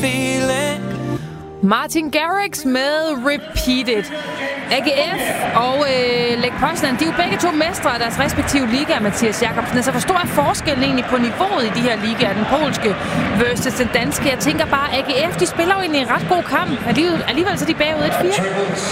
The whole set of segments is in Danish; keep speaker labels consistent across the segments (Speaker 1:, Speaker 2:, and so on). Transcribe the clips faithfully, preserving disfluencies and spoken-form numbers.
Speaker 1: feeling.
Speaker 2: Martin Garrix med Repeat It. A G F og øh, Lech Poznan, de er jo begge to mestre af deres respektive ligaer, Mathias Jakobsen. Altså, hvor stor er forskellen egentlig på niveauet i de her ligaer, den polske versus den danske? Jeg tænker bare, A G F, de spiller jo egentlig en ret god kamp. Alligevel, alligevel så er de bagud et fire.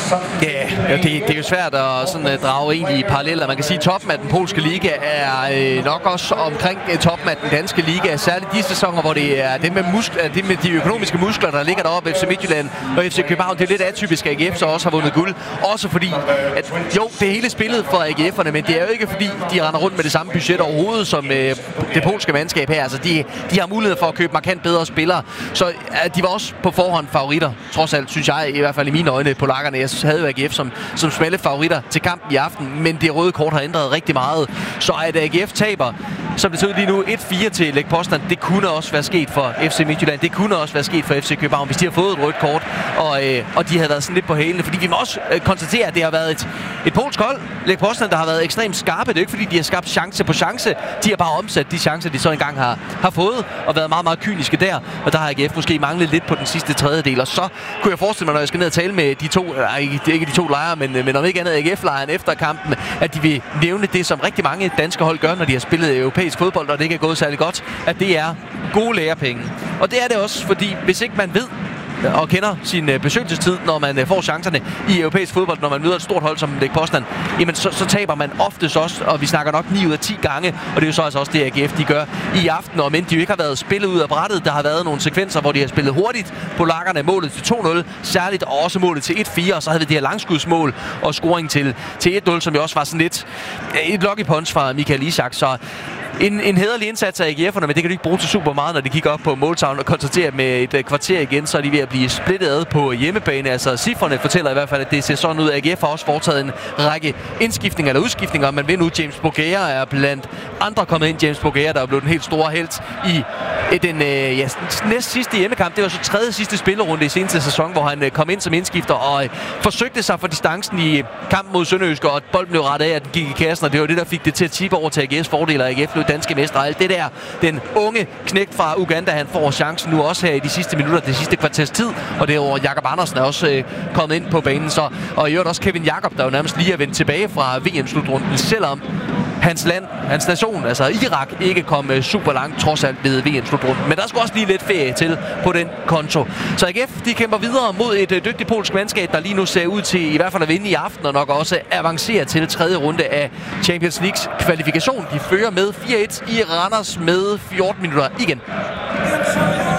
Speaker 3: Ja, det, det er jo svært at sådan, uh, drage egentlig paralleller. Man kan sige, at toppen af den polske liga er øh, nok også omkring uh, toppen af den danske liga. Særligt de sæsoner, hvor det er det med, muskler, det med de økonomiske muskler, der ligger deroppe. F C Midtjylland og F C København, det er lidt atypisk, at A G F så også har vundet guld. Også fordi, at jo, det er hele spillet for A G F'erne, men det er jo ikke fordi, de render rundt med det samme budget overhovedet som øh, det polske mandskab her. Altså, de, de har mulighed for at købe markant bedre spillere. Så øh, de var også på forhånd favoritter. Trods alt, synes jeg, i hvert fald i mine øjne, polakkerne. Jeg havde jo A G F som, som smalle favoritter til kampen i aften, men det røde kort har ændret rigtig meget. Så at A G F taber, som det ser ud lige nu, et fire til Lech Poznan, det kunne også være sket for F C Midtjylland. Det kunne også være sket for F C København, hvis de har fået et rødt kort, og, øh, og de havde været sådan lidt på hælene. Fordi vi må også øh, konstatere, at det har været et, et polsk hold, Lech Poznan, der har været ekstremt skarpe. Det er ikke fordi, de har skabt chance på chance. De har bare omsat de chancer, de så engang har, har fået, og været meget, meget kyniske der. Og der har A G F måske manglet lidt på den sidste tredjedel. Og så kunne jeg forestille mig, når jeg skal ned og tale med de to, nej, det er ikke de to lejre, men, men om ikke andet A G F-lejren efter kampen, at de vil nævne det, som rigtig mange danske hold gør, når de har spillet europæisk fodbold, og det ikke er gået særlig godt, at det er gode lærepenge. Og det er det også, fordi hvis ikke man ved og kender sin øh, besøgelsestid, når man øh, får chancerne i europæisk fodbold, når man møder et stort hold som Lech Poznan, jamen så, så taber man oftest også, og vi snakker nok ni ud af ti gange, og det er jo så altså også det, A G F de gør i aften, og men de jo ikke har været spillet ud af brættet. Der har været nogle sekvenser, hvor de har spillet hurtigt på lakkerne, målet til to nul, særligt også målet til et fire, og så havde vi det her langskudsmål og scoring til, til et nul, som jo også var sådan lidt et lucky punch fra Michael Isak, så En, en hæderlig indsats af A G F'erne, men det kan de ikke bruge til super meget, når de kigger op på måltavlen og konstaterer med et uh, kvarter igen, så er de ved at blive splittet ad på hjemmebane. Altså cifrene fortæller i hvert fald, at det ser sådan ud. A G F har også foretaget en række indskiftninger eller udskiftninger. Man ved nu, James Bougere er blandt andre kommet ind. James Bougere, der er blevet den helt store helt i den uh, ja, næst sidste hjemmekamp. Det var så tredje sidste spillerunde i seneste sæson, hvor han uh, kom ind som indskifter og uh, forsøgte sig for distancen i kampen mod Sønderjysk, og bolden blev rettet af, at den gik i kassen, og det var det, der fik det til at tippe over til A G F's fordel, og A G F blev danske mestre. Alt det der, den unge knægt fra Uganda, han får chancen nu også her i de sidste minutter, det sidste kvarters tid, og det er over Jakob Andersen er også øh, kommet ind på banen, så, og i øvrigt også Kevin Jakob, der jo nærmest lige er vendt tilbage fra V M-slutrunden, selvom hans land, hans nation, altså Irak, ikke kom øh, super langt, trods alt ved V M-slutrunden. Men der skulle også lige lidt ferie til på den konto. Så A G F, de kæmper videre mod et øh, dygtigt polsk mandskab, der lige nu ser ud til i hvert fald at vinde i aften, og nok også avancere til tredje runde af Champions Leagues kvalifikation. De fører med fire et i Randers med fjorten minutter igen.